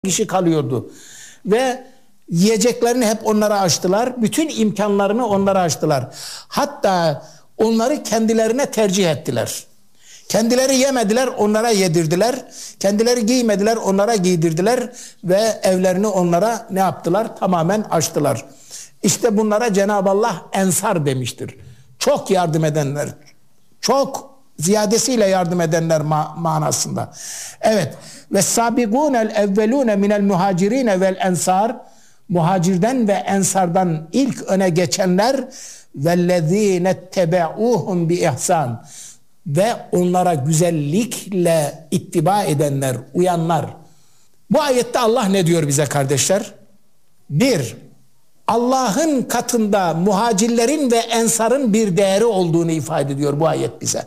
kişi kalıyordu. Ve yiyeceklerini hep onlara açtılar. Bütün imkanlarını onlara açtılar. Hatta onları kendilerine tercih ettiler. Kendileri yemediler, onlara yedirdiler. Kendileri giymediler, onlara giydirdiler. Ve evlerini onlara ne yaptılar? Tamamen açtılar. İşte bunlara Cenab-ı Allah ensar demiştir. Çok yardım edenler. Çok ziyadesiyle yardım edenler manasında. Evet. Ve sabiqunel evvelune minel muhacirine vel ensar, muhacirden ve ensardan ilk öne geçenler, vellezine tebe'uhum bi ihsan, ve onlara güzellikle ittiba edenler, uyanlar. Bu ayette Allah ne diyor bize kardeşler? Bir, Allah'ın katında muhacirlerin ve ensarın bir değeri olduğunu ifade ediyor bu ayet bize.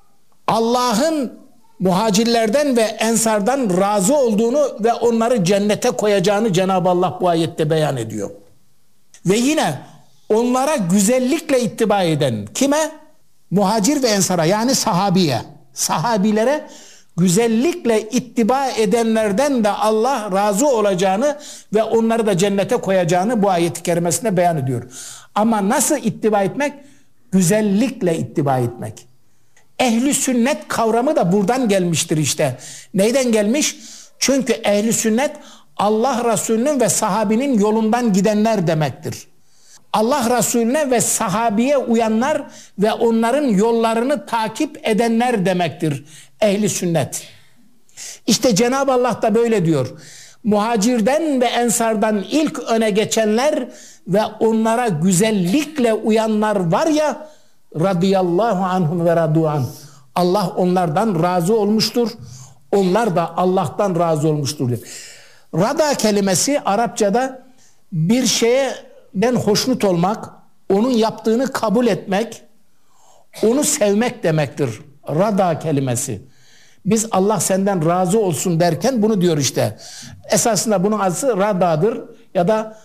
Allah'ın muhacirlerden ve ensardan razı olduğunu ve onları cennete koyacağını Cenab-ı Allah bu ayette beyan ediyor. Ve yine onlara güzellikle ittiba eden kime? Muhacir ve ensara, yani sahabiye. Sahabilere güzellikle ittiba edenlerden de Allah razı olacağını ve onları da cennete koyacağını bu ayet-i kerimesinde beyan ediyor. Ama nasıl ittiba etmek? Güzellikle ittiba etmek. Ehli sünnet kavramı da buradan gelmiştir işte. Neyden gelmiş? Çünkü ehli sünnet Allah Resulü'nün ve sahabinin yolundan gidenler demektir. Allah Resulüne ve sahabiye uyanlar ve onların yollarını takip edenler demektir ehli sünnet. İşte Cenab-ı Allah da böyle diyor. Muhacirden ve ensardan ilk öne geçenler ve onlara güzellikle uyanlar var ya, radıyallahu anhum ve radu an. Allah onlardan razı olmuştur. Onlar da Allah'tan razı olmuştur diyor. Rada kelimesi Arapçada bir şeyden hoşnut olmak, onun yaptığını kabul etmek, onu sevmek demektir. Rada kelimesi. Biz Allah senden razı olsun derken bunu diyor işte. Esasında bunun adı radadır ya da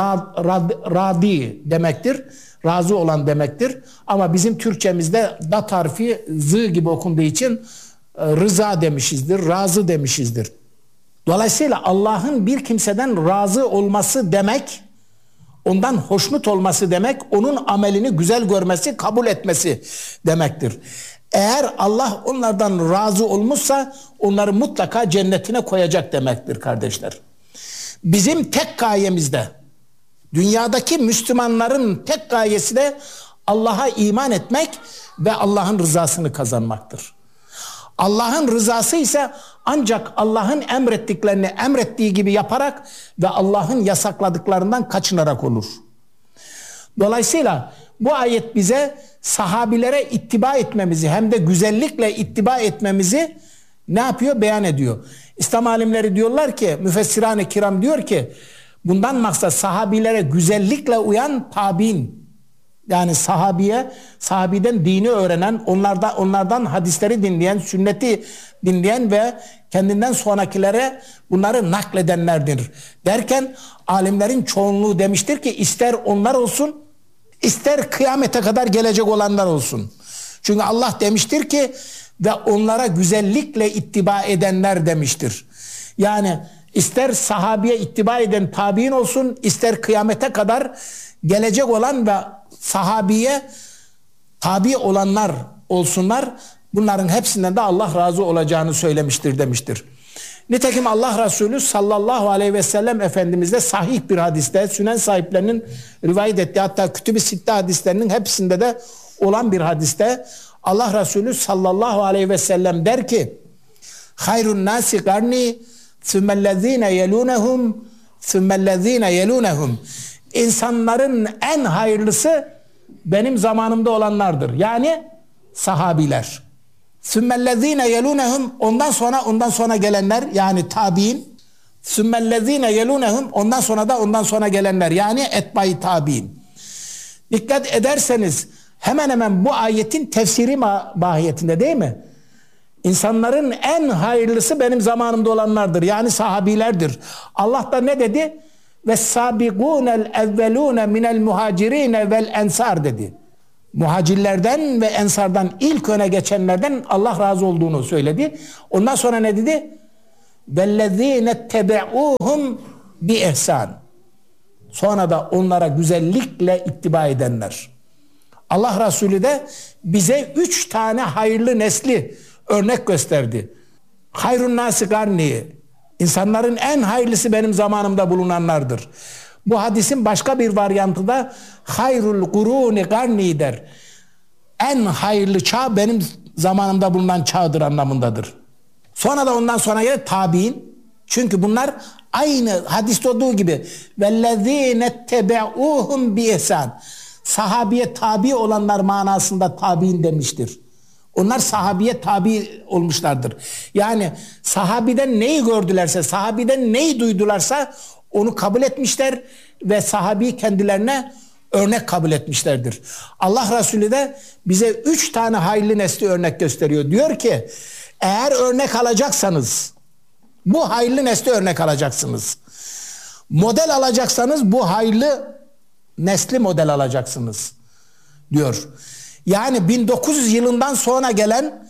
radi demektir. Razı olan demektir. Ama bizim Türkçemizde dat harfi z gibi okunduğu için rıza demişizdir, razı demişizdir. Dolayısıyla Allah'ın bir kimseden razı olması demek, ondan hoşnut olması demek, onun amelini güzel görmesi, kabul etmesi demektir. Eğer Allah onlardan razı olmuşsa onları mutlaka cennetine koyacak demektir kardeşler. Bizim tek gayemizde, dünyadaki Müslümanların tek gayesi de Allah'a iman etmek ve Allah'ın rızasını kazanmaktır. Allah'ın rızası ise ancak Allah'ın emrettiklerini emrettiği gibi yaparak ve Allah'ın yasakladıklarından kaçınarak olur. Dolayısıyla bu ayet bize sahabilere ittiba etmemizi, hem de güzellikle ittiba etmemizi ne yapıyor? Beyan ediyor. İslam alimleri diyorlar ki, müfessiran-ı kiram diyor ki, bundan maksat sahabilere güzellikle uyan tabi'in. Yani sahabiden dini öğrenen, onlardan hadisleri dinleyen, sünneti dinleyen ve kendinden sonrakilere bunları nakledenlerdir. Derken alimlerin çoğunluğu demiştir ki ister onlar olsun, ister kıyamete kadar gelecek olanlar olsun. Çünkü Allah demiştir ki ve onlara güzellikle ittiba edenler demiştir. Yani ister sahabiye ittiba eden tabi'in olsun, ister kıyamete kadar gelecek olan ve sahabiye tabi olanlar olsunlar, bunların hepsinden de Allah razı olacağını söylemiştir demiştir. Nitekim Allah Resulü sallallahu aleyhi ve sellem Efendimiz de sahih bir hadiste, sünen sahiplerinin rivayet ettiği, hatta Kütüb-i Sitte hadislerinin hepsinde de olan bir hadiste Allah Resulü sallallahu aleyhi ve sellem der ki, hayrun nasi karni sümmellezine yelunehum sümmellezine yelunehum. İnsanların en hayırlısı benim zamanımda olanlardır. Yani sahabiler. Sümmellezine yelunehum, ondan sonra gelenler, yani tabi'in. Sümmellezine yelunehum, ondan sonra gelenler, yani etbai tabi'in. Dikkat ederseniz hemen hemen bu ayetin tefsiri mahiyetinde, değil mi? İnsanların en hayırlısı benim zamanımda olanlardır. Yani sahabilerdir. Allah da ne dedi? Ve sabiqunel evvelune minel muhacirine vel ensar dedi. Muhacirlerden ve ensardan ilk öne geçenlerden Allah razı olduğunu söyledi. Ondan sonra ne dedi? vellezîne tebe'ûhum bi ihsan. Sonra da onlara güzellikle ittiba edenler. Allah Resulü de bize 3 tane hayırlı nesli örnek gösterdi. Hayrun nâsi garni. İnsanların en hayırlısı benim zamanımda bulunanlardır. Bu hadisin başka bir varyantı da hayrul kuruni garni der. En hayırlı çağ benim zamanımda bulunan çağdır anlamındadır. Sonra da ondan sonra gelir tabi'in. Çünkü bunlar aynı hadiste olduğu gibi vellezîne tebe'ûhum bi ihsan. Sahabiye tabi olanlar manasında tabi'in demiştir. Onlar sahabiye tabi olmuşlardır. Yani sahabiden neyi gördülerse, sahabiden neyi duydularsa onu kabul etmişler ve sahabi kendilerine örnek kabul etmişlerdir. Allah Resulü de bize 3 tane hayırlı nesli örnek gösteriyor. Diyor ki eğer örnek alacaksanız bu hayırlı nesli örnek alacaksınız. Model alacaksanız bu hayırlı nesli model alacaksınız diyor. Yani 1900 yılından sonra gelen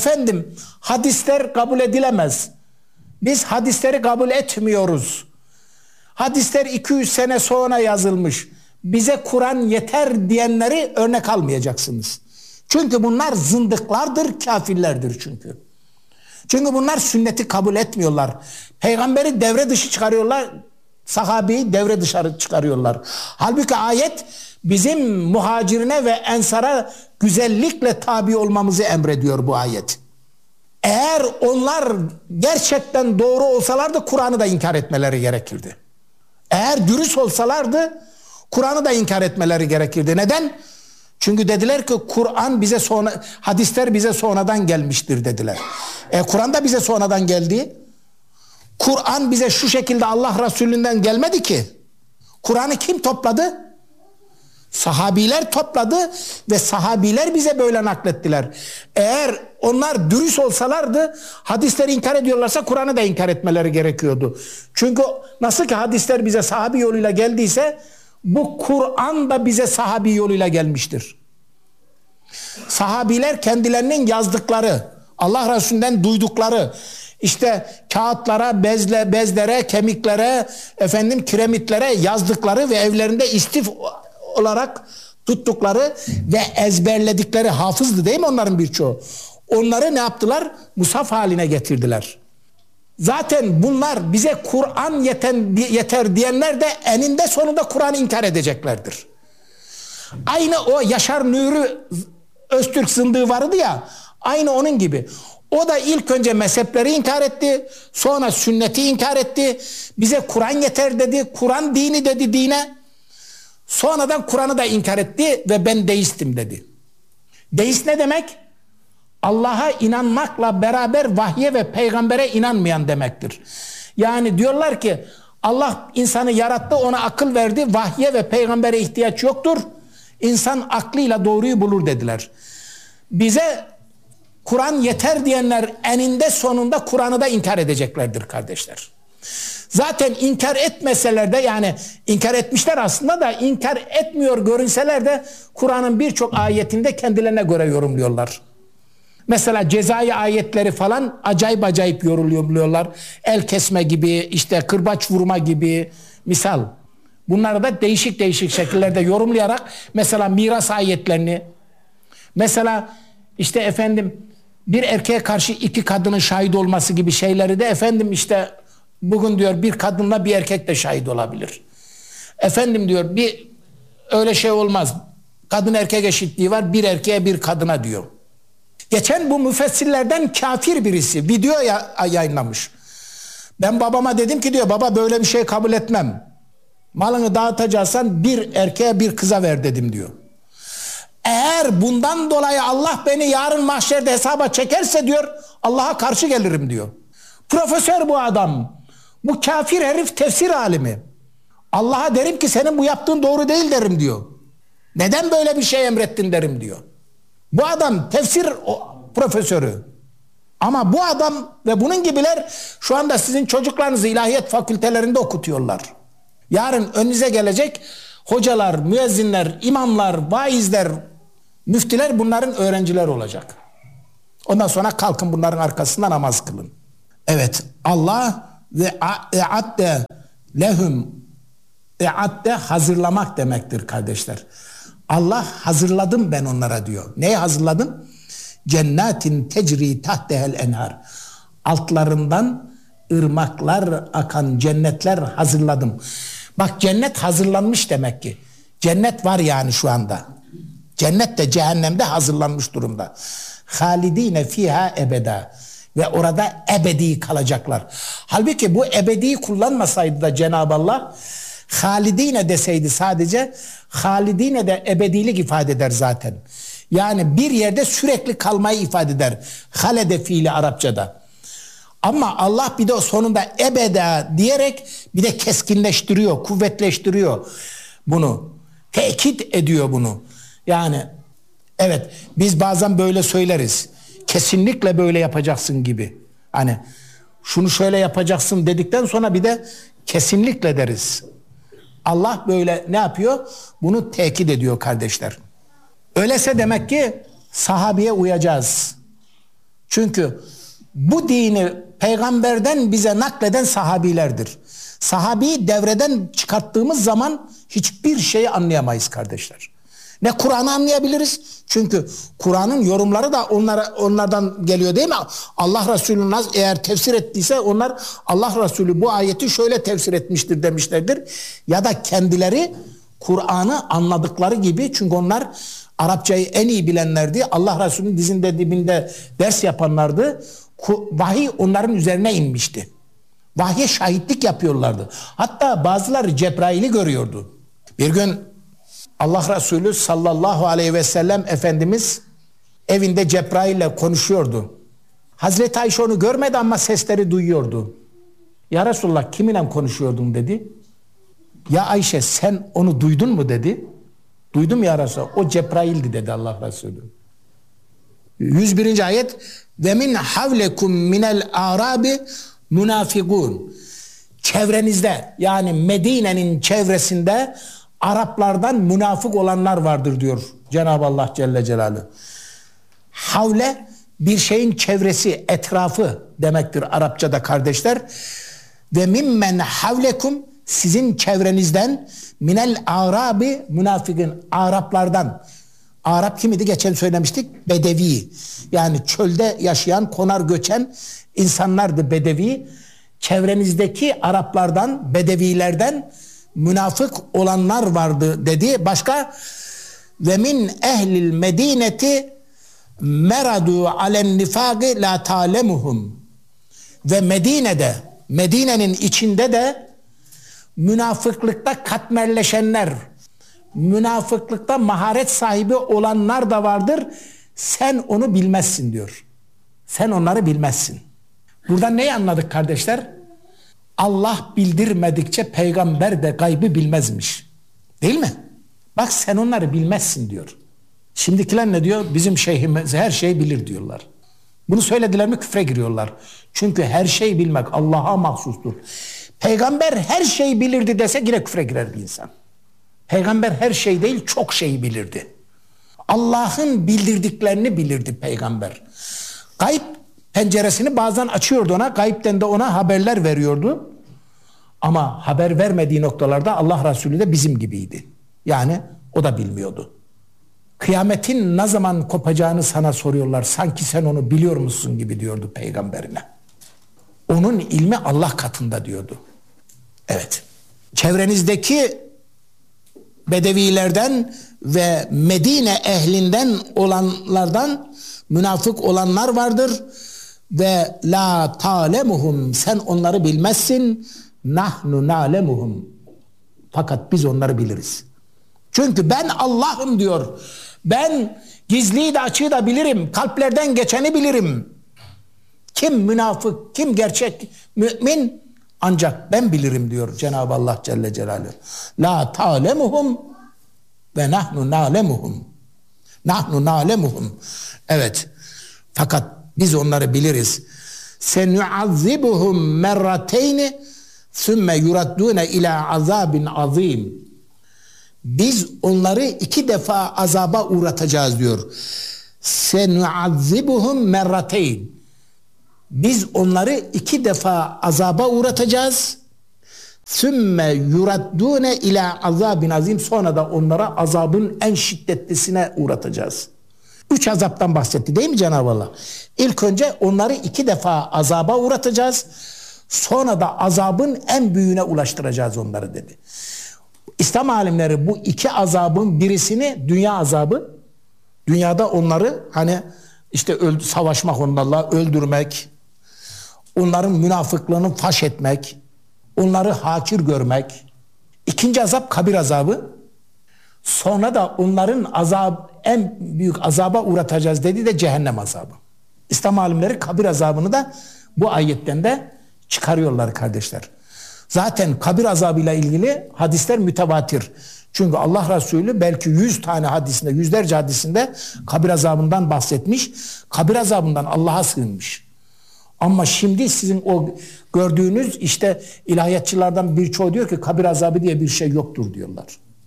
hadisler kabul edilemez. Biz hadisleri kabul etmiyoruz. Hadisler 200 sene sonra yazılmış. Bize Kur'an yeter diyenleri örnek almayacaksınız. Çünkü bunlar zındıklardır, kafirlerdir çünkü. Çünkü bunlar sünneti kabul etmiyorlar. Peygamberi devre dışı çıkarıyorlar. Sahabeyi devre dışarı çıkarıyorlar. Halbuki ayet bizim muhacirine ve ensara güzellikle tabi olmamızı emrediyor bu ayet. Eğer onlar gerçekten doğru olsalardı Kur'an'ı da inkar etmeleri gerekirdi. Eğer dürüst olsalardı Kur'an'ı da inkar etmeleri gerekirdi. Neden? Çünkü dediler ki Kur'an bize sonra, hadisler bize sonradan gelmiştir dediler. Kur'an da bize sonradan geldi. Kur'an bize şu şekilde Allah Resulü'nden gelmedi ki. Kur'an'ı kim topladı? Sahabiler topladı ve sahabiler bize böyle naklettiler. Eğer onlar dürüst olsalardı hadisleri inkar ediyorlarsa Kur'an'ı da inkar etmeleri gerekiyordu. Çünkü nasıl ki hadisler bize sahabi yoluyla geldiyse bu Kur'an da bize sahabi yoluyla gelmiştir. Sahabiler kendilerinin yazdıkları, Allah Resulü'nden duydukları, işte kağıtlara, bezlere, kemiklere, kiremitlere yazdıkları ve evlerinde istif olarak tuttukları ve ezberledikleri, hafızdı değil mi onların birçoğu? Onları ne yaptılar? Musaf haline getirdiler. Zaten bunlar bize Kur'an yeter diyenler de eninde sonunda Kur'an'ı inkar edeceklerdir. Aynı o Yaşar Nuri Öztürk zındığı vardı ya, aynı onun gibi. O da ilk önce mezhepleri inkar etti, sonra sünneti inkar etti, bize Kur'an yeter dedi, Kur'an dini dedi dine. Sonradan Kur'an'ı da inkar etti ve ben deistim dedi. Deist ne demek? Allah'a inanmakla beraber vahye ve peygambere inanmayan demektir. Yani diyorlar ki Allah insanı yarattı, ona akıl verdi, vahye ve peygambere ihtiyaç yoktur. İnsan aklıyla doğruyu bulur dediler. Bize Kur'an yeter diyenler eninde sonunda Kur'an'ı da inkar edeceklerdir kardeşler. Zaten inkar etmeseler de, yani inkar etmişler aslında da, inkar etmiyor görünseler de Kur'an'ın birçok ayetinde kendilerine göre yorumluyorlar. Mesela cezai ayetleri falan acayip acayip yorumluyorlar. El kesme gibi, işte kırbaç vurma gibi misal. Bunları da değişik değişik şekillerde yorumlayarak mesela miras ayetlerini, mesela işte bir erkeğe karşı 2 kadının şahit olması gibi şeyleri de işte bugün diyor bir kadınla bir erkek de şahit olabilir. Diyor bir öyle şey olmaz. Kadın erkek eşitliği var, bir erkeğe bir kadına diyor. Geçen bu müfessirlerden kafir birisi video yayınlamış. Ben babama dedim ki diyor, baba böyle bir şey kabul etmem. Malını dağıtacaksan bir erkeğe bir kıza ver dedim diyor. Eğer bundan dolayı Allah beni yarın mahşerde hesaba çekerse diyor, Allah'a karşı gelirim diyor. Profesör bu adam. Bu kafir herif tefsir alimi. Allah'a derim ki senin bu yaptığın doğru değil derim diyor. Neden böyle bir şey emrettin derim diyor. Bu adam tefsir profesörü. Ama bu adam ve bunun gibiler şu anda sizin çocuklarınızı ilahiyat fakültelerinde okutuyorlar. Yarın önünüze gelecek hocalar, müezzinler, imamlar, vaizler, müftiler bunların öğrencileri olacak. Ondan sonra kalkın bunların arkasında namaz kılın. Evet, Allah ve e'adde lehum, e'adde hazırlamak demektir kardeşler. Allah hazırladım ben onlara diyor. Neyi hazırladım? Cennetin tecri tahtehel enhar. Altlarından ırmaklar akan cennetler hazırladım. Bak, cennet hazırlanmış demek ki. Cennet var yani şu anda. Cennet de cehennemde hazırlanmış durumda. Halidine fiha ebeda. Ve orada ebedi kalacaklar. Halbuki bu ebedi kullanmasaydı da Cenab-ı Allah halidine deseydi sadece, halidine de ebedilik ifade eder zaten. Yani bir yerde sürekli kalmayı ifade eder. Halede fiili Arapçada. Ama Allah bir de sonunda ebeda diyerek bir de keskinleştiriyor, kuvvetleştiriyor bunu. Tekit ediyor bunu. Yani evet, biz bazen böyle söyleriz. Kesinlikle böyle yapacaksın gibi. Hani şunu şöyle yapacaksın dedikten sonra bir de kesinlikle deriz. Allah böyle ne yapıyor? Bunu tekit ediyor kardeşler. Öyleyse demek ki sahabeye uyacağız. Çünkü bu dini peygamberden bize nakleden sahabilerdir. Sahabeyi devreden çıkarttığımız zaman hiçbir şeyi anlayamayız kardeşler. Ne Kur'an'ı anlayabiliriz. Çünkü Kur'an'ın yorumları da onlardan geliyor değil mi? Allah Resulü eğer tefsir ettiyse onlar Allah Resulü bu ayeti şöyle tefsir etmiştir demişlerdir. Ya da kendileri Kur'an'ı anladıkları gibi, çünkü onlar Arapçayı en iyi bilenlerdi. Allah Resulü'nün dizinde dibinde ders yapanlardı. Vahiy onların üzerine inmişti. Vahye şahitlik yapıyorlardı. Hatta bazıları Cebrail'i görüyordu. Bir gün Allah Resulü sallallahu aleyhi ve sellem Efendimiz evinde Cebrail'le konuşuyordu. Hazreti Ayşe onu görmedi ama sesleri duyuyordu. Ya Resulullah, kiminle konuşuyordun dedi. Ya Ayşe, sen onu duydun mu dedi. Duydum ya Resulullah, o Cebrail'di dedi Allah Resulü. 101. ayet ve min havlekum minel arabi münafikun. Çevrenizde, yani Medine'nin çevresinde Araplardan münafık olanlar vardır diyor Cenab-ı Allah Celle Celaluhu. Havle bir şeyin çevresi, etrafı demektir Arapçada kardeşler. Ve mimmen havlekum, sizin çevrenizden, minel arabi münafikin, Araplardan. Arap kimidi? Geçen söylemiştik. Bedevi. Yani çölde yaşayan, konar göçen insanlardı bedevi. Çevrenizdeki Araplardan, bedevilerden münafık olanlar vardı dedi. Başka? Ve min ehlil medineti meradu alen nifagi la ta'lemuhum. Ve Medine'de, Medine'nin içinde de münafıklıkta katmerleşenler, münafıklıkta maharet sahibi olanlar da vardır. Sen onu bilmezsin diyor. Sen onları bilmezsin. Buradan neyi anladık kardeşler? Allah bildirmedikçe peygamber de gaybı bilmezmiş. Değil mi? Bak, sen onları bilmezsin diyor. Şimdikiler ne diyor? Bizim şeyhimiz her şeyi bilir diyorlar. Bunu söylediler mi küfre giriyorlar. Çünkü her şeyi bilmek Allah'a mahsustur. Peygamber her şeyi bilirdi dese yine küfre girer bir insan. Peygamber her şey değil, çok şeyi bilirdi. Allah'ın bildirdiklerini bilirdi peygamber. Gayb penceresini bazen açıyordu ona, gaybden de ona haberler veriyordu. Ama haber vermediği noktalarda Allah Resulü de bizim gibiydi. Yani o da bilmiyordu. Kıyametin ne zaman kopacağını sana soruyorlar. Sanki sen onu biliyor musun gibi diyordu peygamberine. Onun ilmi Allah katında diyordu. Evet. Çevrenizdeki bedevilerden ve Medine ehlinden olanlardan münafık olanlar vardır. Ve la ta'lemuhum, sen onları bilmezsin. Nahnu na'lemuhum, fakat biz onları biliriz. Çünkü ben Allah'ım diyor. Ben gizliyi de açığı da bilirim. Kalplerden geçeni bilirim. Kim münafık, kim gerçek mümin, ancak ben bilirim diyor Cenab-ı Allah Celle Celaluhu. La ta'lemuhum ve nahnu na'lemuhum. Nahnu na'lemuhum. Evet. Fakat biz onları biliriz. Senu'azzibuhum merrateyni sümme yuraddune ila azabin azim. Biz onları 2 defa azaba uğratacağız diyor. Senu'azzibuhum merrateyn. Biz onları 2 defa azaba uğratacağız. Sümme yuraddune ila azabin azim. Sonra da onlara azabın en şiddetlisine uğratacağız. 3 azaptan bahsetti değil mi Cenab-ı Allah? İlk önce onları 2 defa azaba uğratacağız. Sonra da azabın en büyüğüne ulaştıracağız onları dedi. İslam alimleri bu 2 azabın birisini dünya azabı. Dünyada onları hani işte savaşmak onlarla, öldürmek, onların münafıklığını faş etmek, onları hakir görmek. 2. azap kabir azabı. Sonra da onların en büyük azaba uğratacağız dedi de cehennem azabı. İslam alimleri kabir azabını da bu ayetten de çıkarıyorlar kardeşler. Zaten kabir azabıyla ilgili hadisler mütevatir. Çünkü Allah Resulü belki 100 tane hadisinde, yüzlerce hadisinde kabir azabından bahsetmiş. Kabir azabından Allah'a sığınmış. Ama şimdi sizin o gördüğünüz işte ilahiyatçılardan birçoğu diyor ki kabir azabı diye bir şey yoktur diyorlar.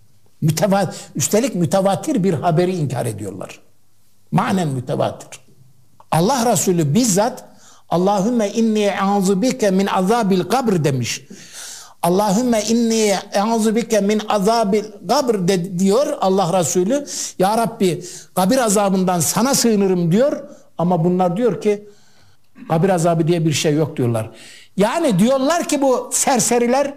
Üstelik mütevatir bir haberi inkar ediyorlar. Manen mütevatir. Allah Resulü bizzat Allahümme inni e'azu bike min azabil kabr demiş. Allahümme inni e'azu bike min azabil kabr diyor Allah Resulü. Ya Rabbi kabir azabından sana sığınırım diyor. Ama bunlar diyor ki kabir azabı diye bir şey yok diyorlar. Yani diyorlar ki bu serseriler,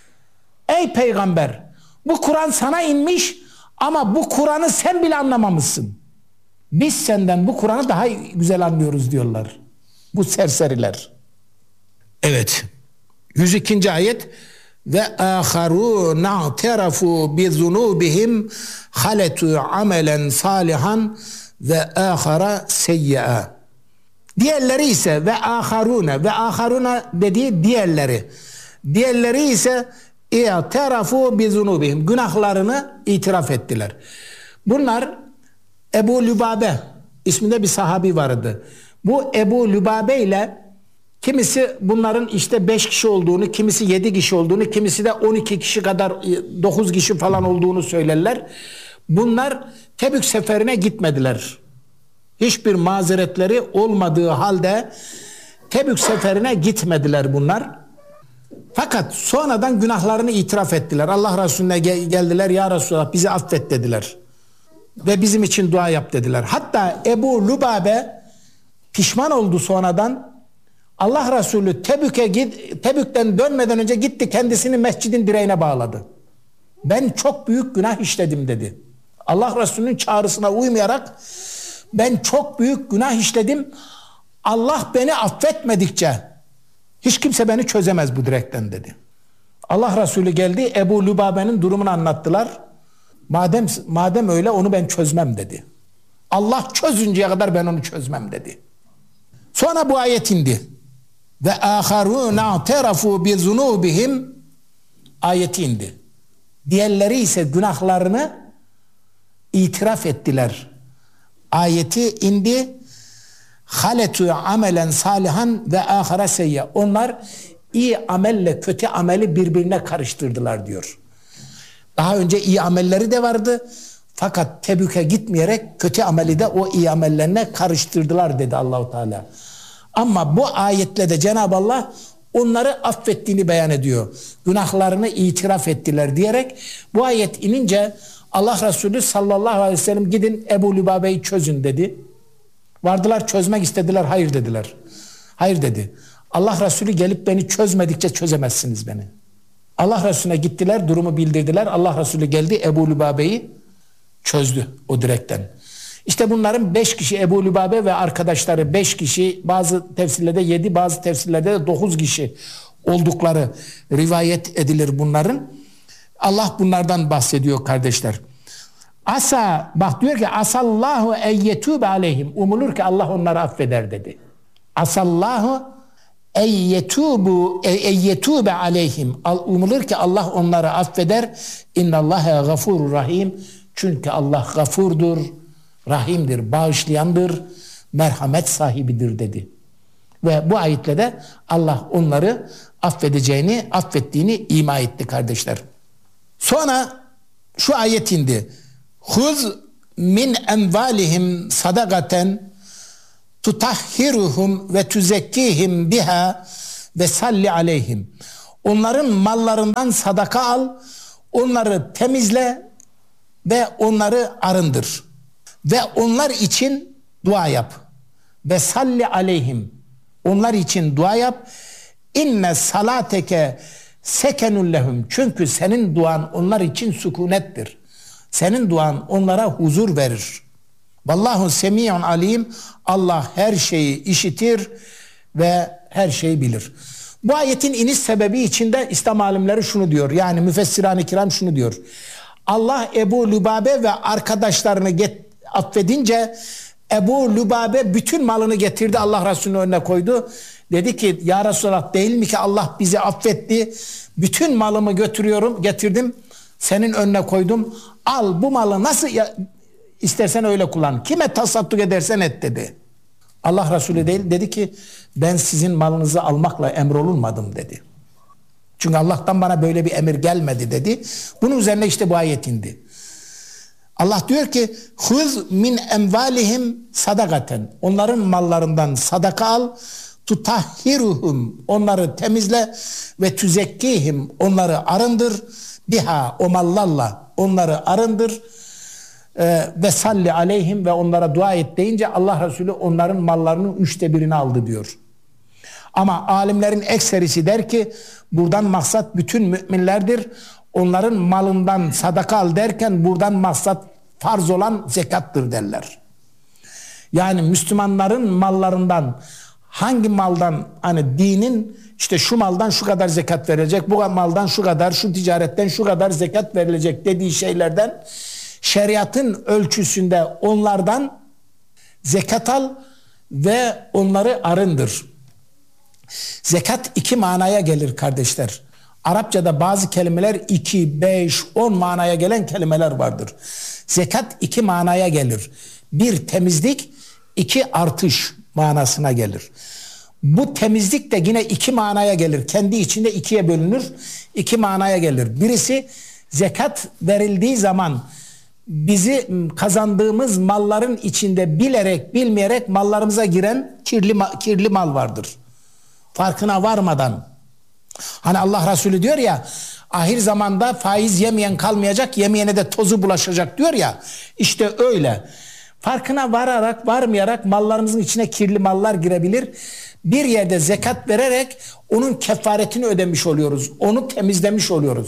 ey peygamber bu Kur'an sana inmiş ama bu Kur'an'ı sen bile anlamamışsın. Biz senden bu Kur'an'ı daha güzel anlıyoruz diyorlar. Bu serseriler. Evet. 102. ayet ve aharuna terafu bi zunubihim haletu amelen salihan ve ahara seyyi'a. Diğerleri ise ve aharuna dediği diğerleri ise i'terafu bi zunubihim, günahlarını itiraf ettiler. Bunlar Ebu Lübabe isminde bir sahabi vardı. Bu Ebu Lübabe ile kimisi bunların işte 5 kişi olduğunu, kimisi 7 kişi olduğunu, kimisi de 12 kişi kadar 9 kişi falan olduğunu söylerler. Bunlar Tebük seferine gitmediler. Hiçbir mazeretleri olmadığı halde Tebük seferine gitmediler bunlar. Fakat sonradan günahlarını itiraf ettiler. Allah Resulüne geldiler, ya Resulallah bizi affet dediler. Ve bizim için dua yap dediler. Hatta Ebu Lübabe pişman oldu sonradan. Allah Resulü Tebük'ten dönmeden önce gitti kendisini mescidin direğine bağladı. Ben çok büyük günah işledim dedi. Allah Resulü'nün çağrısına uymayarak ben çok büyük günah işledim. Allah beni affetmedikçe hiç kimse beni çözemez bu direkten dedi. Allah Resulü geldi, Ebu Lübabe'nin durumunu anlattılar. Madem öyle onu ben çözmem dedi. Allah çözünceye kadar ben onu çözmem dedi. Sonra bu ayet indi. Ve aharuna terafu bi zunubihim ayeti indi. Diğerleri ise günahlarını itiraf ettiler. Ayeti indi. Haletu amelen salihan ve ahara seyye. Onlar iyi amelle kötü ameli birbirine karıştırdılar diyor. Daha önce iyi amelleri de vardı. Fakat Tebük'e gitmeyerek kötü ameli de o iyi amellerine karıştırdılar dedi Allahu Teala. Ama bu ayetle de Cenab-ı Allah onları affettiğini beyan ediyor. Günahlarını itiraf ettiler diyerek bu ayet inince Allah Resulü sallallahu aleyhi ve sellem gidin Ebu Lübabe'yi çözün dedi. Vardılar çözmek istediler, hayır dediler. Hayır dedi. Allah Resulü gelip beni çözmedikçe çözemezsiniz beni. Allah Resulüne gittiler, durumu bildirdiler. Allah Resulü geldi, Ebu Lübabe'yi çözdü o direkten. İşte bunların 5 kişi Ebu Lübabe ve arkadaşları 5 kişi, bazı tefsirlerde 7, bazı tefsirlerde de 9 kişi oldukları rivayet edilir bunların. Allah bunlardan bahsediyor kardeşler. Asa, bak diyor ki asallahu eyyetube aleyhim. Umulur ki Allah onları affeder dedi. Asallahu eyyetube aleyhim. Umulur ki Allah onları affeder. İnnallâhe gafurur rahim. Çünkü Allah gafurdur, rahimdir, bağışlayandır, merhamet sahibidir dedi. Ve bu ayetle de Allah onları affettiğini ima etti kardeşler. Sonra şu ayet indi. Huz min envalihim sadakaten tutahhiruhum ve tuzekkihim biha ve salli aleyhim. Onların mallarından sadaka al, onları temizle ve onları arındır. Ve onlar için dua yap. Ve salli aleyhim. Onlar için dua yap. İnne salateke sekenun lehum. Çünkü senin duan onlar için sükunettir. Senin duan onlara huzur verir. Vallahu semiyun alim. Allah her şeyi işitir ve her şeyi bilir. Bu ayetin iniş sebebi içinde İslam alimleri şunu diyor. Yani müfessiran-ı kiram şunu diyor. Allah Ebu Lübabe ve arkadaşlarını affedince Ebu Lübabe bütün malını getirdi, Allah Resulü'nün önüne koydu. Dedi ki ya Resulallah, değil mi ki Allah bizi affetti? Bütün malımı getirdim, senin önüne koydum. Al bu malı nasıl istersen öyle kullan. Kime tasadduk edersen et dedi. Allah Resulü değil, dedi ki ben sizin malınızı almakla emrolunmadım dedi. Çünkü Allah'tan bana böyle bir emir gelmedi dedi. Bunun üzerine işte bu ayet indi. Allah diyor ki huz min emvalihim sadakaten. Onların mallarından sadaka al. Tutahhiruhum. Onları temizle ve tüzekkihim. Onları arındır. Biha, o mallarla onları arındır. Ve salli aleyhim ve onlara dua et deyince Allah Resulü onların mallarının 1/3'ünü aldı diyor. Ama alimlerin ekserisi der ki buradan maksat bütün müminlerdir. Onların malından sadaka al derken buradan maksat farz olan zekattır derler. Yani Müslümanların mallarından, hangi maldan, hani dinin işte şu maldan şu kadar zekat verilecek, bu maldan şu kadar, şu ticaretten şu kadar zekat verilecek dediği şeylerden, şeriatın ölçüsünde onlardan zekat al ve onları arındır. Zekat 2 manaya gelir kardeşler. Arapçada bazı kelimeler 2, 5, 10 manaya gelen kelimeler vardır. Zekat 2 manaya gelir. 1 temizlik, 2 artış manasına gelir. Bu temizlik de yine 2 manaya gelir. Kendi içinde 2'ye bölünür. 2 manaya gelir. Birisi zekat verildiği zaman bizi kazandığımız malların içinde bilerek bilmeyerek mallarımıza giren kirli mal vardır. Farkına varmadan. Hani Allah Resulü diyor ya, ahir zamanda faiz yemeyen kalmayacak, yemeyene de tozu bulaşacak diyor ya. İşte öyle. Farkına vararak, varmayarak mallarımızın içine kirli mallar girebilir. Bir yerde zekat vererek onun kefaretini ödemiş oluyoruz. Onu temizlemiş oluyoruz.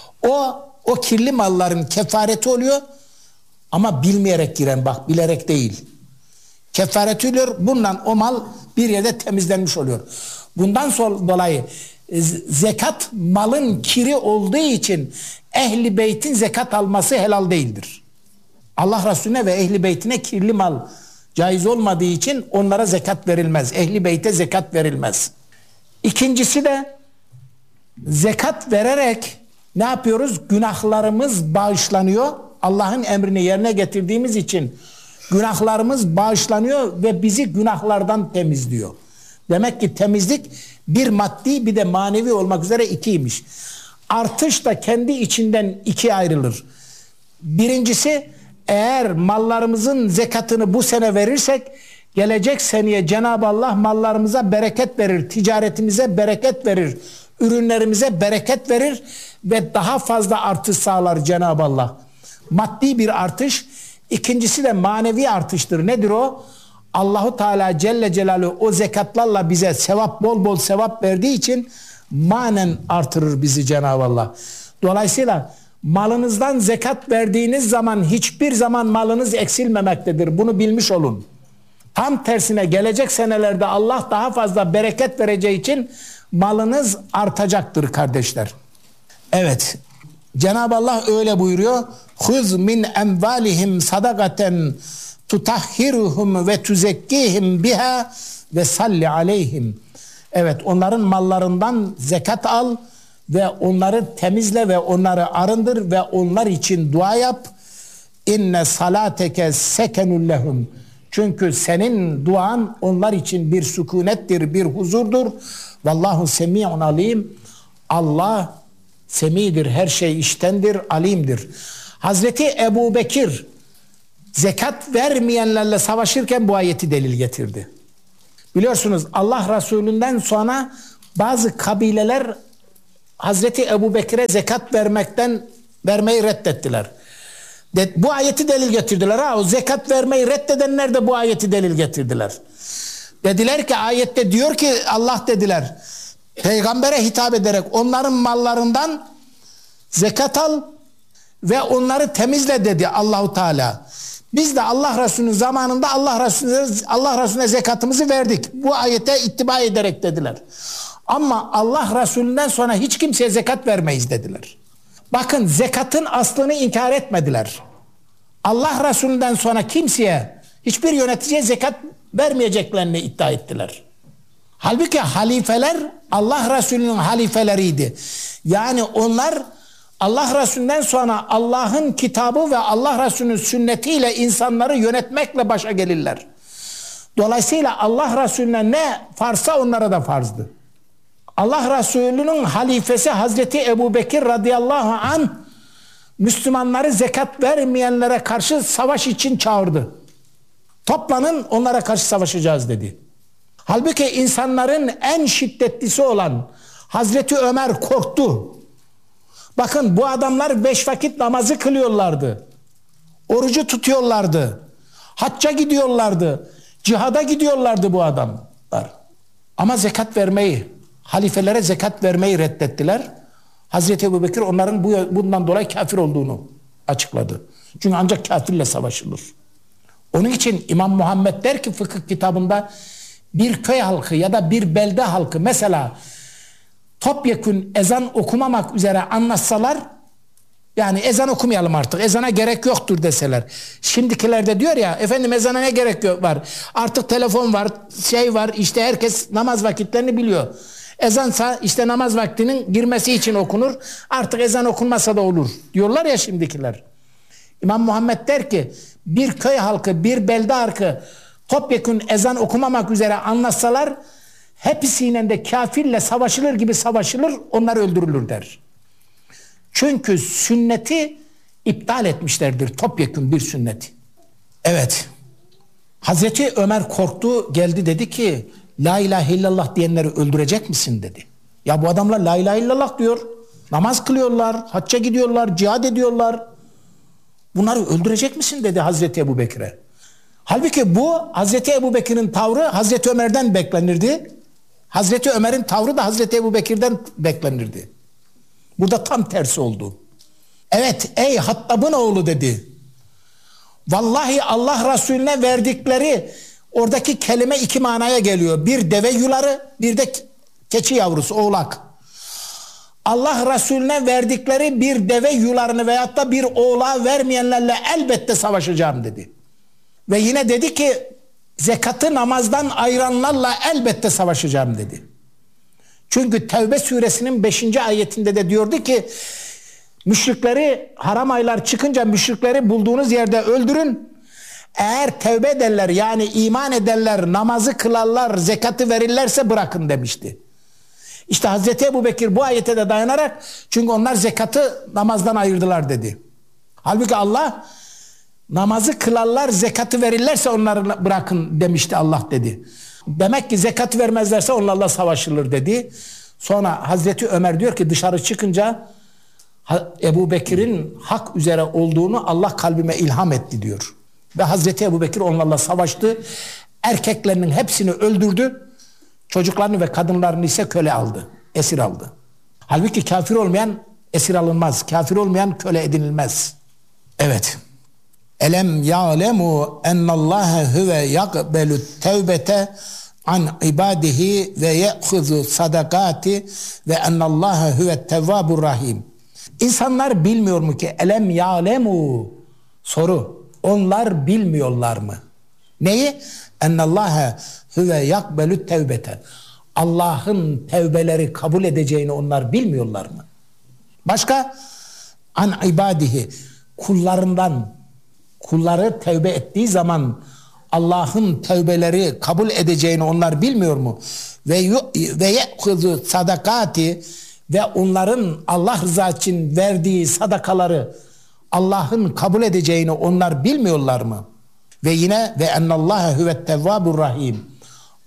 O kirli malların kefareti oluyor. Ama bilmeyerek giren, bak bilerek değil. Kefareti oluyor. Bundan o mal bir yerde temizlenmiş oluyor. Bundan dolayı zekat malın kiri olduğu için ehli beytin zekat alması helal değildir. Allah Resulüne ve ehli beytine kirli mal caiz olmadığı için onlara zekat verilmez. Ehli beyte zekat verilmez. İkincisi de zekat vererek ne yapıyoruz? Günahlarımız bağışlanıyor. Allah'ın emrini yerine getirdiğimiz için günahlarımız bağışlanıyor ve bizi günahlardan temizliyor. Demek ki temizlik bir maddi bir de manevi olmak üzere 2'ymiş. Artış da kendi içinden 2'ye ayrılır. Birincisi, eğer mallarımızın zekatını bu sene verirsek gelecek seneye Cenab-ı Allah mallarımıza bereket verir, ticaretimize bereket verir, ürünlerimize bereket verir ve daha fazla artış sağlar Cenab-ı Allah. Maddi bir artış. İkincisi de manevi artıştır. Nedir o? Allahu Teala Celle Celaluhu o zekatlarla bize sevap, bol bol sevap verdiği için manen artırır bizi Cenab-ı Allah. Dolayısıyla malınızdan zekat verdiğiniz zaman hiçbir zaman malınız eksilmemektedir. Bunu bilmiş olun. Tam tersine gelecek senelerde Allah daha fazla bereket vereceği için malınız artacaktır kardeşler. Evet. Cenab-ı Allah öyle buyuruyor. Huz min emvalihim sadakaten tutahhiruhum ve tuzekkihim biha ve salli aleyhim. Evet, onların mallarından zekat al ve onları temizle ve onları arındır ve onlar için dua yap. İnne salateke sekenun lehum. Çünkü senin duan onlar için bir sükunettir, bir huzurdur. Vallahu semiyun alim. Allah semidir, her şey iştendir, alimdir. Hazreti Ebu Bekir zekat vermeyenlerle savaşırken bu ayeti delil getirdi. Biliyorsunuz Allah Resulü'nden sonra bazı kabileler Hazreti Ebubekir'e zekat vermeyi reddettiler. Bu ayeti delil getirdiler. O zekat vermeyi reddedenler de bu ayeti delil getirdiler. Dediler ki ayette diyor ki Allah dediler peygambere hitap ederek onların mallarından zekat al ve onları temizle dedi Allahu Teala. Biz de Allah Resulü'nün zamanında Allah Resulüne zekatımızı verdik. Bu ayete ittiba ederek dediler. Ama Allah Resulü'nden sonra hiç kimseye zekat vermeyiz dediler. Bakın zekatın aslını inkar etmediler. Allah Resulü'nden sonra kimseye, hiçbir yöneticiye zekat vermeyeceklerini iddia ettiler. Halbuki halifeler Allah Resulü'nün halifeleriydi. Yani onlar Allah Resulü'nden sonra Allah'ın kitabı ve Allah Resulü'nün sünnetiyle insanları yönetmekle başa gelirler. Dolayısıyla Allah Resulü'ne ne farzsa onlara da farzdı. Allah Resulü'nün halifesi Hazreti Ebubekir radıyallahu anh Müslümanları zekat vermeyenlere karşı savaş için çağırdı. Toplanın, onlara karşı savaşacağız dedi. Halbuki insanların en şiddetlisi olan Hazreti Ömer korktu. Bakın bu adamlar 5 vakit namazı kılıyorlardı. Orucu tutuyorlardı. Hacca gidiyorlardı. Cihada gidiyorlardı bu adamlar. Ama zekat vermeyi, halifelere zekat vermeyi reddettiler. Hazreti Ebubekir onların bundan dolayı kafir olduğunu açıkladı. Çünkü ancak kafirle savaşılır. Onun için İmam Muhammed der ki fıkıh kitabında bir köy halkı ya da bir belde halkı mesela topyekün ezan okumamak üzere anlatsalar, yani ezan okumayalım artık, ezana gerek yoktur deseler. Şimdikiler de diyor ya efendim ezana ne gerek yok var. Artık telefon var, şey var, işte herkes namaz vakitlerini biliyor. Ezansa işte namaz vaktinin girmesi için okunur. Artık ezan okunmasa da olur diyorlar ya şimdikiler. İmam Muhammed der ki bir köy halkı, bir belde halkı topyekün ezan okumamak üzere anlatsalar hepsiyle de kafirle savaşılır gibi savaşılır, onlar öldürülür der. Çünkü sünneti iptal etmişlerdir, topyekün bir sünneti. Evet. Hazreti Ömer korktu, geldi dedi ki la ilahe illallah diyenleri öldürecek misin dedi. Ya bu adamlar la ilahe illallah diyor. Namaz kılıyorlar, hacca gidiyorlar, cihad ediyorlar. Bunları öldürecek misin dedi Hazreti Ebubekir'e. Halbuki bu Hazreti Ebubekir'in tavrı Hazreti Ömer'den beklenirdi. Hazreti Ömer'in tavrı da Hazreti Ebubekir'den beklenirdi. Burada tam tersi oldu. Evet ey Hattab'ın oğlu dedi. Vallahi Allah Resulüne verdikleri, oradaki kelime 2 manaya geliyor. Bir deve yuları, bir de keçi yavrusu, oğlak. Allah Resulüne verdikleri bir deve yularını veyahut da bir oğlağı vermeyenlerle elbette savaşacağım dedi. Ve yine dedi ki zekatı namazdan ayıranlarla elbette savaşacağım dedi. Çünkü Tevbe suresinin 5. ayetinde de diyordu ki müşrikleri, haram aylar çıkınca müşrikleri bulduğunuz yerde öldürün. Eğer tevbe ederler, yani iman ederler, namazı kılarlar, zekatı verirlerse bırakın demişti. İşte Hazreti Ebubekir bu ayete de dayanarak, çünkü onlar zekatı namazdan ayırdılar dedi. Halbuki Allah namazı kılarlar, zekatı verirlerse onları bırakın demişti, Allah dedi. Demek ki zekatı vermezlerse onlarla savaşılır dedi. Sonra Hazreti Ömer diyor ki dışarı çıkınca Ebubekir'in hak üzere olduğunu Allah kalbime ilham etti diyor. Ve Hazreti Ebubekir onlarla savaştı. Erkeklerinin hepsini öldürdü. Çocuklarını ve kadınlarını ise köle aldı. Esir aldı. Halbuki kafir olmayan esir alınmaz. Kafir olmayan köle edinilmez. Evet. Elem ya'lemu ennallâhe huve yakbelu tevbete an ibadihi ve ye'huzu sadakati ve ennallâhe huve tevvabur rahim. İnsanlar bilmiyor mu ki elem ya'lemu, soru, onlar bilmiyorlar mı? Neyi? Ennallâhe huve yakbelu tevbete. Allah'ın tevbeleri kabul edeceğini onlar bilmiyorlar mı? Başka? An ibadihi, kullarından, kulları tevbe ettiği zaman Allah'ın tevbeleri kabul edeceğini onlar bilmiyor mu? Ve ye'huzu sadakati, ve onların Allah rızası için verdiği sadakaları Allah'ın kabul edeceğini onlar bilmiyorlar mı? Ve yine ve ennallâhe huvet tevvabur rahim.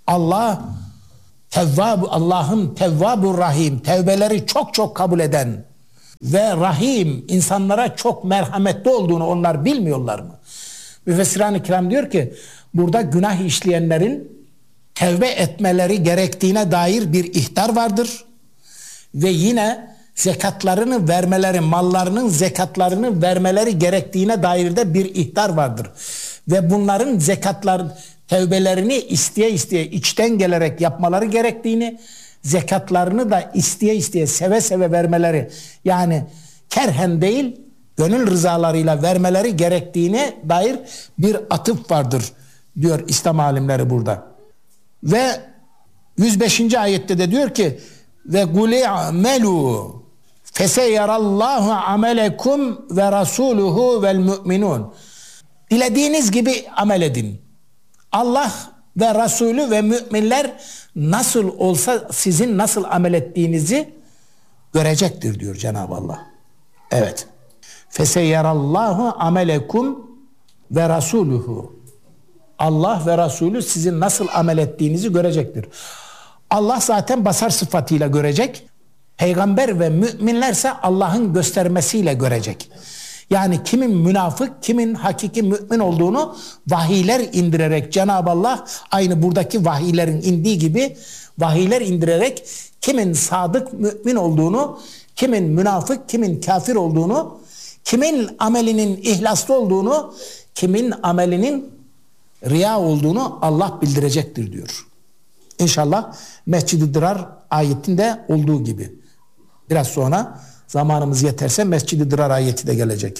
Allah Allah'ın Tevvabur Rahim, tevbeleri çok çok kabul eden ve Rahim, insanlara çok merhametli olduğunu onlar bilmiyorlar mı? Müfessiran-ı Kiram diyor ki burada günah işleyenlerin tevbe etmeleri gerektiğine dair bir ihtar vardır. Ve yine zekatlarını vermeleri, mallarının zekatlarını vermeleri gerektiğine dair de bir ihtar vardır. Ve bunların tevbelerini isteye isteye içten gelerek yapmaları gerektiğini, zekatlarını da isteye isteye seve seve vermeleri, yani kerhen değil gönül rızalarıyla vermeleri gerektiğine dair bir atıf vardır diyor İslam alimleri burada. Ve 105. ayette de diyor ki ve guli amelu feseyarallahu amelekum ve rasuluhu vel mu'minun. Dilediğiniz gibi amel edin. Allah ve Resulü ve müminler nasıl olsa sizin nasıl amel ettiğinizi görecektir diyor Cenab-ı Allah. Evet. Feseyarallahu amelekum ve rasuluhu. Allah ve Resulü sizin nasıl amel ettiğinizi görecektir. Allah zaten basar sıfatıyla görecek. Peygamber ve müminlerse Allah'ın göstermesiyle görecek. Yani kimin münafık, kimin hakiki mümin olduğunu vahiyler indirerek Cenab-ı Allah aynı buradaki vahiylerin indiği gibi vahiyler indirerek kimin sadık mümin olduğunu, kimin münafık, kimin kafir olduğunu, kimin amelinin ihlaslı olduğunu, kimin amelinin riya olduğunu Allah bildirecektir diyor. İnşallah Mescid-i Dırar ayetinde olduğu gibi. Biraz sonra zamanımız yeterse Mescid-i Dırar ayeti de gelecek.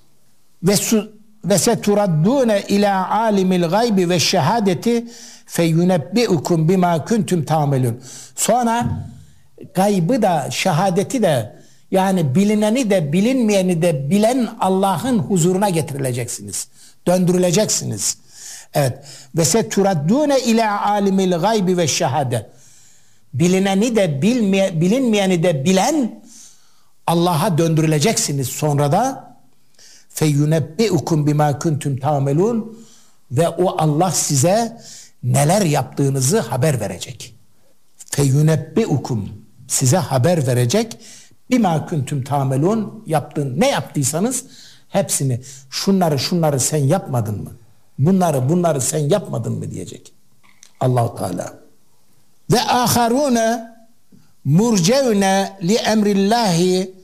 Ve seturaddune ila alimil gaybi ve şehadeti feyunebbiukum bima kuntum ta'melun. Sonra gaybı da şehadeti de yani bilineni de bilinmeyeni de bilen Allah'ın huzuruna getirileceksiniz. Döndürüleceksiniz. Evet. Ve seturaddune ila alimil gaybi ve şehade. Bilineni de bilinmeyeni de bilen Allah'a döndürüleceksiniz sonra da feyunebbiukum bima kuntum ta'melun ve o Allah size neler yaptığınızı haber verecek. Feyunebbiukum size haber verecek bima kuntum ta'melun ne yaptıysanız hepsini şunları sen yapmadın mı? Bunları sen yapmadın mı diyecek. Allah-u Teala. Ve aharune murcevne li emrillahi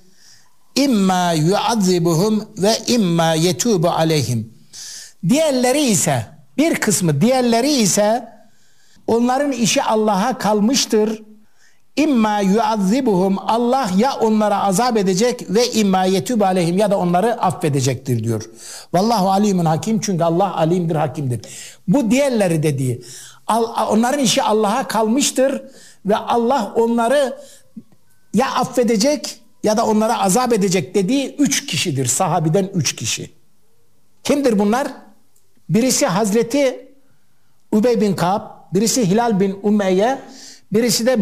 imma yuazibuhum ve imma yetubu aleyhim. Diğerleri ise bir kısmı diğerleri ise onların işi Allah'a kalmıştır. İmma yuazibuhum Allah ya onlara azap edecek ve imma yetubu aleyhim ya da onları affedecektir diyor. Vallahu alimun hakim çünkü Allah alimdir, hakimdir. Bu diğerleri dediği onların işi Allah'a kalmıştır ve Allah onları ya affedecek ya da onlara azap edecek dediği 3 kişidir. Sahabiden 3 kişi. Kimdir bunlar? Birisi Hazreti Ubey bin Ka'b, birisi Hilal bin Umeyye, birisi de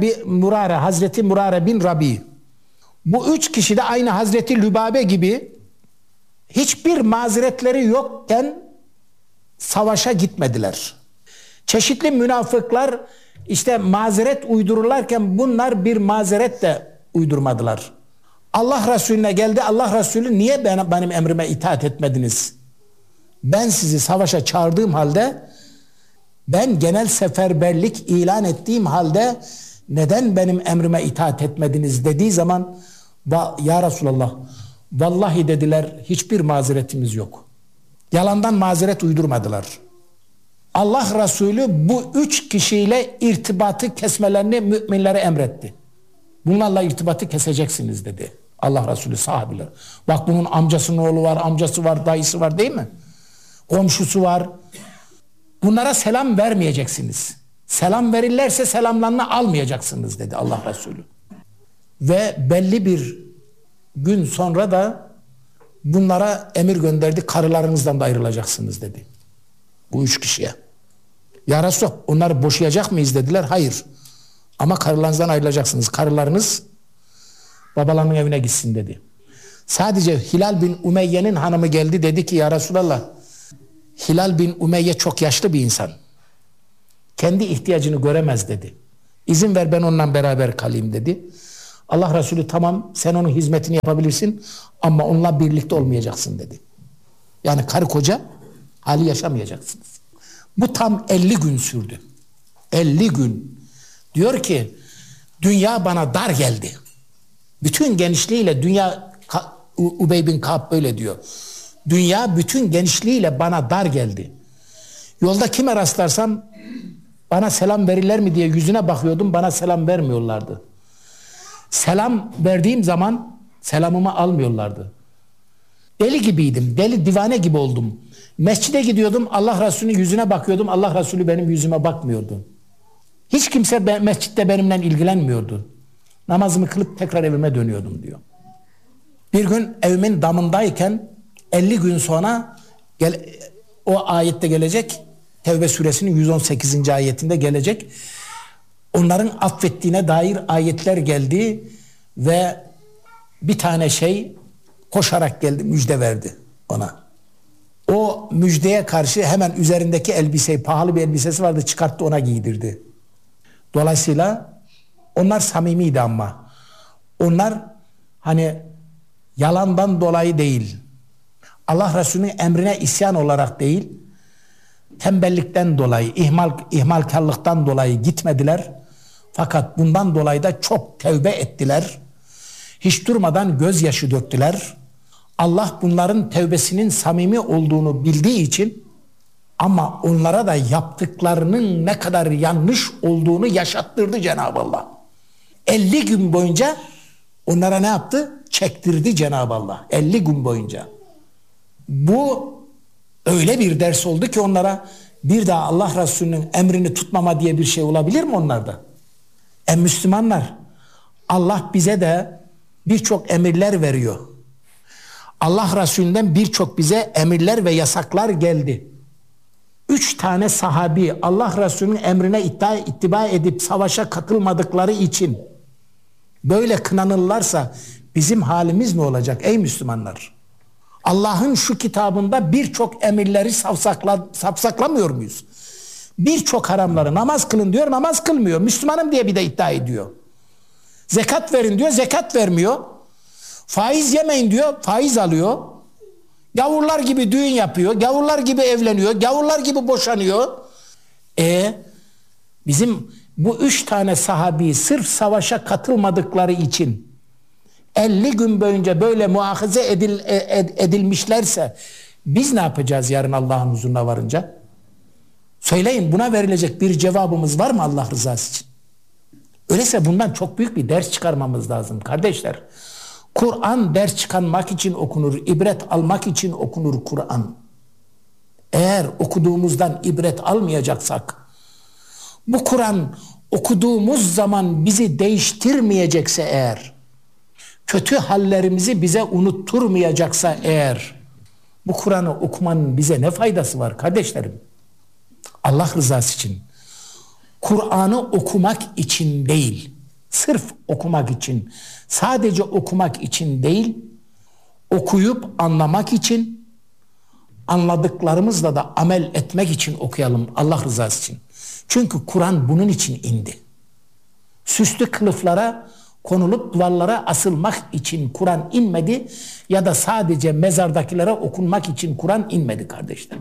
Hazreti Murare bin Rabi. Bu 3 kişi de aynı Hazreti Lübabe gibi hiçbir mazeretleri yokken savaşa gitmediler. Çeşitli münafıklar işte mazeret uydururlarken bunlar bir mazeret de uydurmadılar. Allah Resulüne geldi. Allah Resulü niye benim emrime itaat etmediniz? Ben sizi savaşa çağırdığım halde, ben genel seferberlik ilan ettiğim halde neden benim emrime itaat etmediniz dediği zaman ya Resulallah vallahi dediler hiçbir mazeretimiz yok. Yalandan mazeret uydurmadılar. Allah Resulü bu 3 kişiyle irtibatı kesmelerini müminlere emretti. Bunlarla irtibatı keseceksiniz dedi Allah Resulü sahabiler. Bak bunun amcasının oğlu var, amcası var, dayısı var değil mi? Komşusu var. Bunlara selam vermeyeceksiniz. Selam verirlerse selamlarını almayacaksınız dedi Allah Resulü. Ve belli bir gün sonra da bunlara emir gönderdi. Karılarınızdan da ayrılacaksınız dedi. Bu 3 kişiye. Ya Resulallah onları boşayacak mıyız dediler. Hayır. Ama karılarınızdan ayrılacaksınız. Karılarınız babalarının evine gitsin dedi. Sadece Hilal bin Umeyye'nin hanımı geldi dedi ki ya Resulallah Hilal bin Umeyye çok yaşlı bir insan. kendi ihtiyacını göremez dedi. İzin ver ben onunla beraber kalayım dedi. Allah Resulü tamam sen onun hizmetini yapabilirsin ama onunla birlikte olmayacaksın dedi. Yani karı koca hali yaşamayacaksınız. Bu tam 50 gün sürdü. 50 gün. Diyor ki dünya bana dar geldi. Bütün genişliğiyle dünya, Ubey bin Ka'b böyle diyor. Dünya bütün genişliğiyle bana dar geldi. Yolda kime rastlarsam bana selam verirler mi diye yüzüne bakıyordum, bana selam vermiyorlardı. Selam verdiğim zaman selamımı almıyorlardı. Deli gibiydim, deli divane gibi oldum. Mescide gidiyordum, Allah Resulü'nün yüzüne bakıyordum, Allah Resulü benim yüzüme bakmıyordu. Hiç kimse mescitte benimle ilgilenmiyordu. Namazımı kılıp tekrar evime dönüyordum diyor. Bir gün evimin damındayken 50 gün sonra o ayette gelecek, Tevbe suresinin 118. ayetinde gelecek. Onların affettiğine dair ayetler geldi ve bir tane şey koşarak geldi, müjde verdi ona. O müjdeye karşı hemen üzerindeki elbiseyi, pahalı bir elbisesi vardı, çıkarttı ona giydirdi. Dolayısıyla onlar samimiydi ama onlar hani yalandan dolayı değil, Allah Resulü'nün emrine isyan olarak değil, tembellikten dolayı, ihmalkarlıktan dolayı gitmediler. Fakat bundan dolayı da çok tevbe ettiler. Hiç durmadan gözyaşı döktüler. Allah bunların tevbesinin samimi olduğunu bildiği için ama onlara da yaptıklarının ne kadar yanlış olduğunu yaşattırdı Cenab-ı Allah. 50 gün boyunca onlara ne yaptı? Çektirdi Cenab-ı Allah. 50 gün boyunca. Bu öyle bir ders oldu ki onlara, bir daha Allah Resulü'nün emrini tutmama diye bir şey olabilir mi onlarda? Müslümanlar, Allah bize de birçok emirler veriyor. Allah Resulü'nden birçok bize emirler ve yasaklar geldi. 3 tane sahabi Allah Resulü'nün emrine ittiba edip savaşa katılmadıkları için böyle kınanırlarsa bizim halimiz ne olacak ey Müslümanlar? Allah'ın şu kitabında birçok emirleri safsaklamıyor muyuz? Birçok haramları, namaz kılın diyor, namaz kılmıyor. Müslümanım diye bir de iddia ediyor. Zekat verin diyor, zekat vermiyor. Faiz yemeyin diyor, faiz alıyor. Gavurlar gibi düğün yapıyor, gavurlar gibi evleniyor, gavurlar gibi boşanıyor. Bizim bu 3 tane sahabi sırf savaşa katılmadıkları için 50 gün boyunca böyle muahaze edilmişlerse biz ne yapacağız yarın Allah'ın huzuruna varınca? Söyleyin, buna verilecek bir cevabımız var mı Allah rızası için? Öyleyse bundan çok büyük bir ders çıkarmamız lazım kardeşler. Kur'an ders çıkarmak için okunur, ibret almak için okunur Kur'an. Eğer okuduğumuzdan ibret almayacaksak, bu Kur'an okuduğumuz zaman bizi değiştirmeyecekse eğer, kötü hallerimizi bize unutturmayacaksa eğer, bu Kur'an'ı okumanın bize ne faydası var kardeşlerim? Allah rızası için. Kur'an'ı okumak için değil, sırf okumak için, sadece okumak için değil, okuyup anlamak için, anladıklarımızla da amel etmek için okuyalım Allah rızası için. Çünkü Kur'an bunun için indi. Süslü kılıflara konulup duvarlara asılmak için Kur'an inmedi ya da sadece mezardakilere okunmak için Kur'an inmedi kardeşler.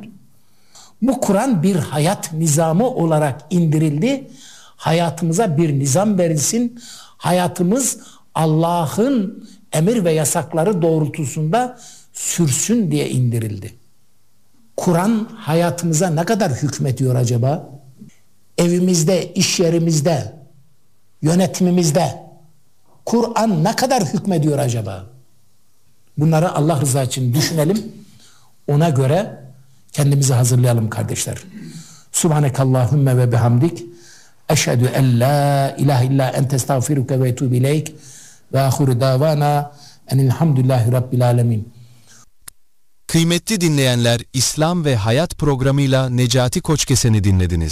Bu Kur'an bir hayat nizamı olarak indirildi. Hayatımıza bir nizam verilsin. Hayatımız Allah'ın emir ve yasakları doğrultusunda sürsün diye indirildi. Kur'an hayatımıza ne kadar hükmediyor acaba? Evimizde, iş yerimizde, yönetimimizde Kur'an ne kadar hükmediyor acaba? Bunları Allah rızası için düşünelim. Ona göre kendimizi hazırlayalım kardeşler. Subhanekallahümme ve bihamdik. Eşhedü en la ilahe illa ente estağfiruke ve etûbü ileyk. Ve ahiru davana enilhamdülillahi rabbil alemin. Kıymetli dinleyenler, İslam ve Hayat programıyla Necati Koçkesen'i dinlediniz.